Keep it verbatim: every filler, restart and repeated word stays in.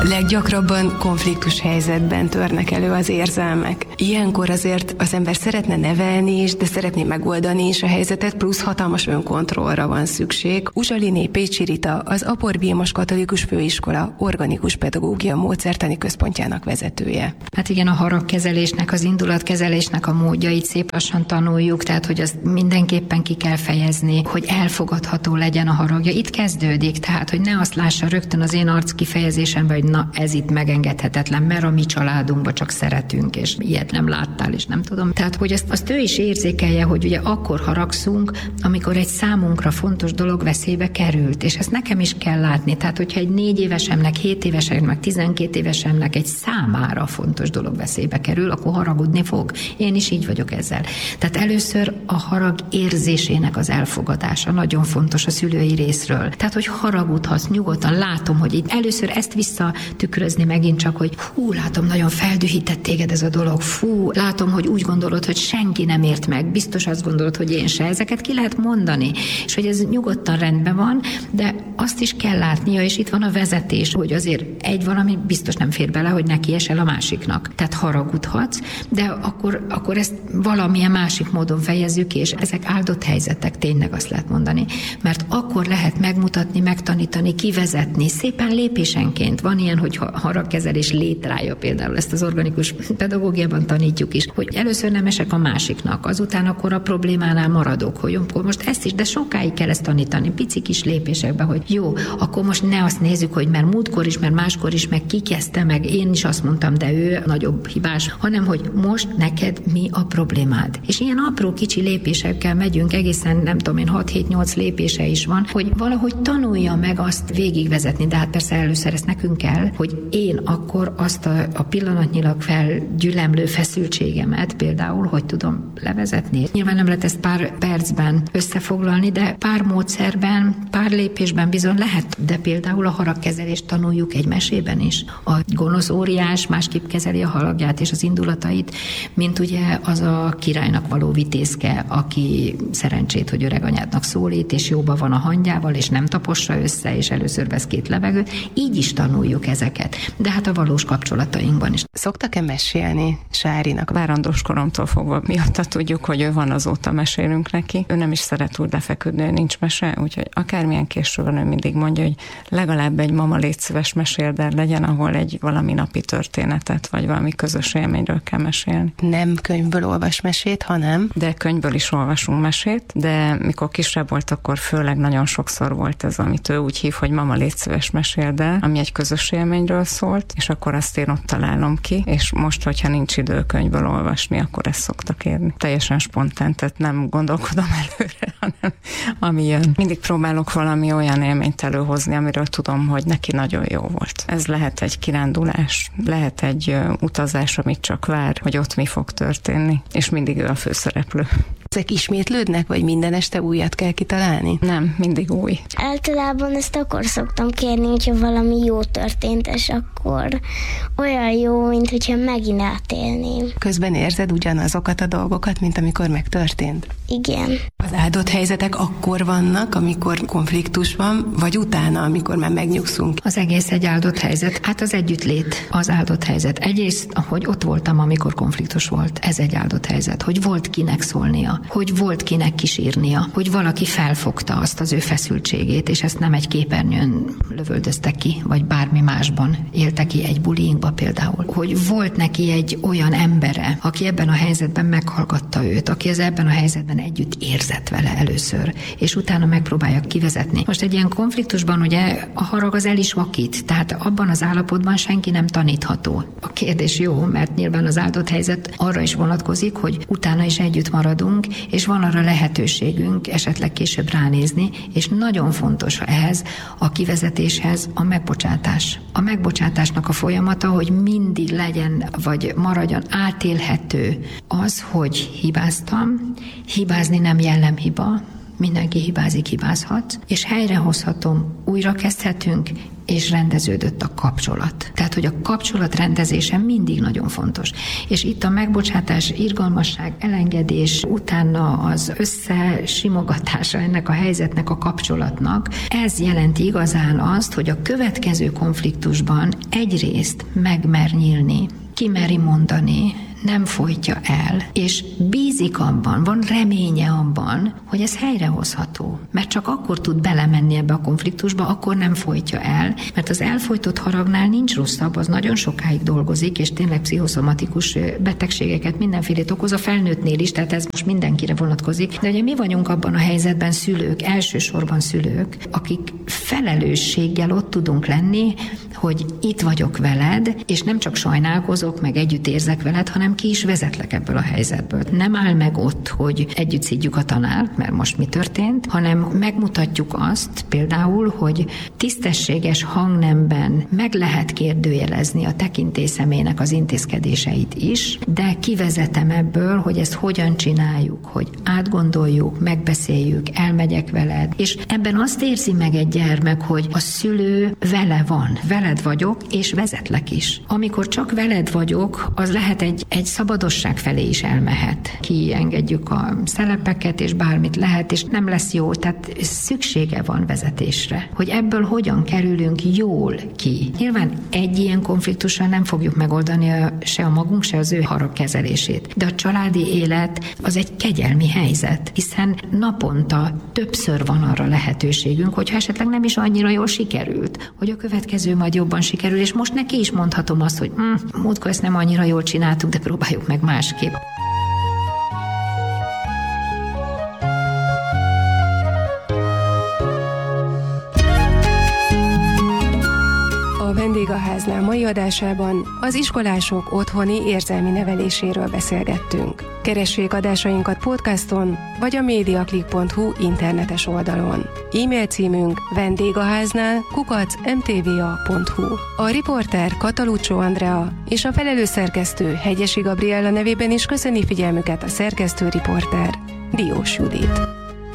Leggyakrabban konfliktus helyzetben törnek elő az érzelmek. Ilyenkor azért az ember szeretne nevelni is, de szeretné megoldani is a helyzetet, plusz hatalmas önkontrollra van szükség. Uzsaliné Pécsi Rita, az Apor Vilmos Katolikus Főiskola Organikus Pedagógia Módszertani Központjának vezetője. Hát igen, a haragkezelésnek, az indulatkezelésnek a módjait szép lassan tanuljuk, tehát hogy azt mindenképpen ki kell fejezni, hogy elfogadható legyen a haragja. Itt kezdődik, tehát hogy ne azt lássa rögtön az én arc kifejezésemben, hogy na, ez itt megengedhetetlen, mert a mi családunkban csak szeretünk, és ilyet nem láttál, és nem tudom. Tehát, hogy azt, azt ő is érzékelje, hogy ugye akkor haragszunk, amikor egy számunkra fontos dolog veszélybe került, és ezt nekem is kell látni. Tehát, hogyha egy négy évesemnek, hét évesemnek, tizenkét évesemnek egy számára fontos dolog veszélybe kerül, akkor haragudni fog. Én is így vagyok ezzel. Tehát először a harag érzésének az elfogadása nagyon fontos a szülői részről. Tehát, hogy haragudhatsz nyugodtan, látom, hogy itt először ezt visszatükrözni megint csak, hogy hú, látom, nagyon feldühített téged ez a dolog, fú, látom, hogy úgy gondolod, hogy senki nem ért meg, biztos azt gondolod, hogy én se. Ezeket ki lehet mondani, és hogy ez nyugodtan rendben van, de azt is kell látnia, és itt van a vezetés, hogy azért egy valami biztos nem fér bele, hogy neki esel a másiknak. Tehát haragudhatsz, de akkor, akkor ezt valamilyen másik módon fejezzük, és ezek áldott helyzetek, tényleg azt lehet mondani. Mert akkor lehet megmutatni, megtanítani, kivezetni, szépen lépésenként. Van ilyen, hogy haragkezelés létrája, például ezt az organikus pedagógiában tanítjuk is, hogy először nem esek a másiknak, azután akkor a problémánál maradok, hogy akkor most ezt is, de sokáig kell ezt tanítani, pici kis lépésekben, hogy jó, akkor most ne azt nézzük, hogy mert múltkor is, mert máskor is, meg ki kezdte, meg én is azt mondtam, de ő nagyobb hibás, hanem hogy most neked mi a problémád. És ilyen apró kicsi lépésekkel megyünk, egészen nem tudom én, hat-hét-nyolc lépése is van, hogy valahogy tanulja meg azt végigvezetni, de hát persze először ezt nekünk kell, hogy én akkor azt a, a pillanatnyilag felgyülemlő feszültségemet például, hogy tudom levezetni. Nyilván nem lehet ezt pár percben összefoglalni, de pár módszerben, pár lépésben bizony lehet, de például a haragkezelést tanuljuk egy mesében is. A gonosz óriás másképp kezeli a haragját és az indulatait, mint ugye az a királynak való vitézke, aki szerencsét, hogy öreganyádnak szólít, és jóban van a hangyával, és nem tapossa össze, és először vesz két levegőt. Így is tanuljuk ezeket. De hát a valós kapcsolatainkban is. Szoktak-e mesélni Sárinak? Várandós koromtól fogva miatta tudjuk, hogy ő van, azóta mesélünk neki. Ő nem is szeret úgy lefeküdni, hogy nincs mese, úgyhogy akármilyen késő van, ő mindig mondja, hogy legalább egy mama légy szíves meséld el legyen, ahol egy valami napi történetet, vagy valami közös élményről kell mesélni. Nem könyvből olvas mesét, hanem? De könyvből is olvasunk mesét, de mikor kisebb volt, akkor főleg nagyon sokszor volt ez, amit ő úgy hív, hogy mama légy szíves meséld el, ami egy közös élményről szólt, és akkor azt én ott találom ki, és most, hogyha nincs idő könyvből olvasni, akkor ezt szoktak érni. Teljesen spontán, tehát nem gondolkodom előre, hanem ami jön. Mindig próbálok valami olyan élményt előhozni, amiről tudom, hogy neki nagyon jó volt. Ez lehet egy kirándulás, lehet egy utazás, amit csak vár, hogy ott mi fog történni, és mindig ő a főszereplő. Ezek ismétlődnek, vagy minden este újat kell kitalálni? Nem, mindig új. Általában ezt akkor szoktam kérni, hogyha valami jó történt, és akkor olyan jó, mint hogyha megint átélném. Közben érzed ugyanazokat a dolgokat, mint amikor megtörtént? Igen. Az áldott helyzetek akkor vannak, amikor konfliktus van, vagy utána, amikor már megnyugszunk? Az egész egy áldott helyzet. Hát az együttlét az áldott helyzet. Egyrészt, hogy ott voltam, amikor konfliktus volt. Ez egy áldott helyzet. Hogy volt kinek szólnia, hogy volt kinek kísírnia, hogy valaki felfogta azt az ő feszültségét, és ezt nem egy képernyőn lövöldözte ki, vagy bármi másban élte ki egy bullyingba például. Hogy volt neki egy olyan embere, aki ebben a helyzetben meghallgatta őt, aki az ebben a helyzetben együtt érzett vele először, és utána megpróbálja kivezetni. Most egy ilyen konfliktusban ugye a harag az el is vakít, tehát abban az állapotban senki nem tanítható. A kérdés jó, mert nyilván az áldott helyzet arra is vonatkozik, hogy utána is együtt maradunk, és van arra lehetőségünk esetleg később ránézni, és nagyon fontos ehhez a kivezetéshez a megbocsátás. A megbocsátásnak a folyamata, hogy mindig legyen, vagy maradjon átélhető az, hogy hibáztam, hibázni nem jellemhiba, mindenki hibázik, hibázhat, és helyrehozhatom, újra kezdhetünk, és rendeződött a kapcsolat. Tehát, hogy a kapcsolat rendezése mindig nagyon fontos. És itt a megbocsátás, irgalmasság, elengedés, utána az összesimogatása ennek a helyzetnek, a kapcsolatnak, ez jelenti igazán azt, hogy a következő konfliktusban egyrészt megmer nyílni, kimeri mondani, nem folytja el, és bízik abban, van reménye abban, hogy ez helyrehozható. Mert csak akkor tud belemenni ebbe a konfliktusba, akkor nem folytja el, mert az elfolytott haragnál nincs rosszabb, az nagyon sokáig dolgozik, és tényleg pszichoszomatikus betegségeket, mindenfélét okoz a felnőttnél is, tehát ez most mindenkire vonatkozik. De ugye mi vagyunk abban a helyzetben szülők, elsősorban szülők, akik felelősséggel ott tudunk lenni, hogy itt vagyok veled, és nem csak sajnálkozok, meg együtt érzek veled, hanem ki is vezetlek ebből a helyzetből. Nem áll meg ott, hogy együtt szidjuk a tanárt, mert most mi történt, hanem megmutatjuk azt például, hogy tisztességes hangnemben meg lehet kérdőjelezni a tekintély személynek az intézkedéseit is, de kivezetem ebből, hogy ezt hogyan csináljuk, hogy átgondoljuk, megbeszéljük, elmegyek veled, és ebben azt érzi meg egy gyermek, hogy a szülő vele van, veled vagyok, és vezetlek is. Amikor csak veled vagyok, az lehet egy egy szabadosság felé is elmehet. Kiengedjük a szelepeket, és bármit lehet, és nem lesz jó, tehát szüksége van vezetésre. Hogy ebből hogyan kerülünk jól ki. Nyilván egy ilyen konfliktussal nem fogjuk megoldani a, se a magunk, se az ő harag kezelését. De a családi élet az egy kegyelmi helyzet, hiszen naponta többször van arra lehetőségünk, hogyha esetleg nem is annyira jól sikerült, hogy a következő majd jobban sikerül, és most neki is mondhatom azt, hogy hm, múltkor ezt nem annyira jól csináltuk, de próbáljuk meg másképp. A Vendégháznál mai adásában az iskolások otthoni érzelmi neveléséről beszélgettünk. Keressék adásainkat podcaston, vagy a mediaclick pont hu internetes oldalon. E-mail címünk vendégháznál kukac em té vé a pont hu. A riporter Kataluccio Andrea és a felelős szerkesztő Hegyesi Gabriella nevében is köszöni figyelmüket a szerkesztő riporter Diós Judit.